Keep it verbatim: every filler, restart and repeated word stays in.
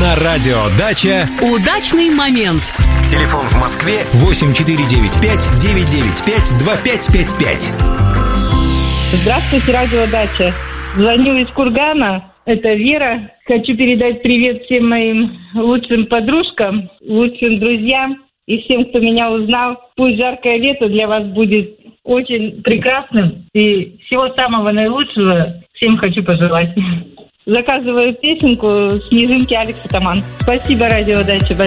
На радио «Дача» удачный момент. Телефон в Москве восемь четыре девять пять девять девять пять два пять пять пять. Здравствуйте, радио «Дача». Звоню из Кургана. Это Вера. Хочу передать привет всем моим лучшим подружкам, лучшим друзьям и всем, кто меня узнал. Пусть жаркое лето для вас будет очень прекрасным. И всего самого наилучшего всем хочу пожелать. Заказываю песенку «Снежинки» Алекс Атаман. Спасибо, радио «Дача».